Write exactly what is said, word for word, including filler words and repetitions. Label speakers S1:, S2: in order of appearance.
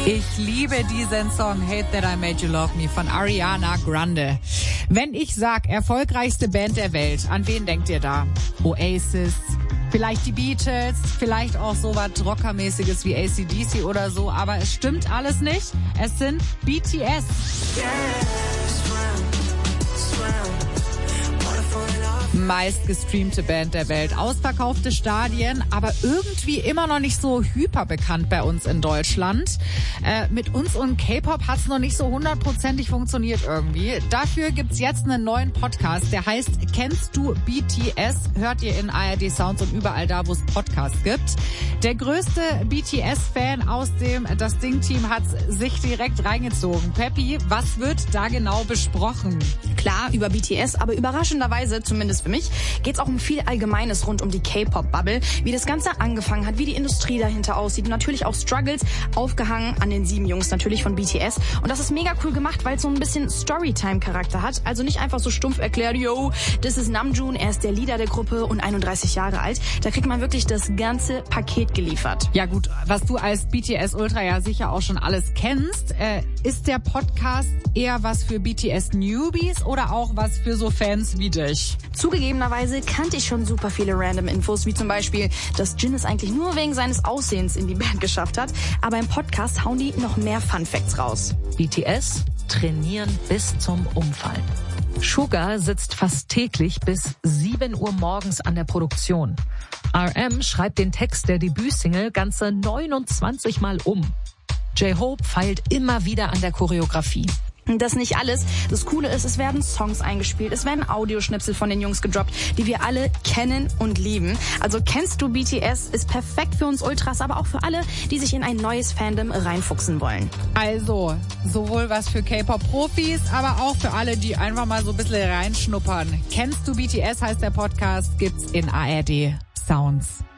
S1: Ich liebe diesen Song Hate That I Made You Love Me von Ariana Grande. Wenn ich sag erfolgreichste Band der Welt, an wen denkt ihr da? Oasis, vielleicht die Beatles, vielleicht auch so was Rockermäßiges wie A C D C oder so, aber es stimmt alles nicht. Es sind B T S. Meist gestreamte Band der Welt, ausverkaufte Stadien, aber irgendwie immer noch nicht so hyperbekannt bei uns in Deutschland. Äh, mit uns und K-Pop hat's noch nicht so hundertprozentig funktioniert irgendwie. Dafür gibt's jetzt einen neuen Podcast, der heißt Kennst du B T S? Hört ihr in A R D Sounds und überall da, wo es Podcasts gibt. Der größte B T S-Fan aus dem Das Ding-Team hat's sich direkt reingezogen. Peppi, was wird da genau besprochen?
S2: Klar, über B T S, aber überraschenderweise, zumindest für mich, geht's auch um viel Allgemeines rund um die K-Pop-Bubble, wie das Ganze angefangen hat, wie die Industrie dahinter aussieht und natürlich auch Struggles, aufgehangen an den sieben Jungs natürlich von B T S. Und das ist mega cool gemacht, weil es so ein bisschen Storytime-Charakter hat. Also nicht einfach so stumpf erklärt, yo, das ist Namjoon, er ist der Leader der Gruppe und einunddreißig Jahre alt. Da kriegt man wirklich das ganze Paket geliefert.
S1: Ja gut, was du als B T S-Ultra ja sicher auch schon alles kennst, äh, ist der Podcast eher was für B T S-Newbies oder auch was für so Fans wie dich?
S2: Zugegebenerweise kannte ich schon super viele random Infos, wie zum Beispiel, dass Jin es eigentlich nur wegen seines Aussehens in die Band geschafft hat. Aber im Podcast hauen die noch mehr Fun Facts raus.
S3: B T S trainieren bis zum Umfallen. Suga sitzt fast täglich bis sieben Uhr morgens an der Produktion. R M schreibt den Text der Debütsingle ganze neunundzwanzig Mal um. J-Hope feilt immer wieder an der Choreografie.
S2: Das nicht alles. Das Coole ist, es werden Songs eingespielt, es werden Audioschnipsel von den Jungs gedroppt, die wir alle kennen und lieben. Also Kennst du B T S ist perfekt für uns Ultras, aber auch für alle, die sich in ein neues Fandom reinfuchsen wollen.
S1: Also, sowohl was für K-Pop-Profis, aber auch für alle, die einfach mal so ein bisschen reinschnuppern. Kennst du B T S heißt der Podcast, gibt's in A R D Sounds.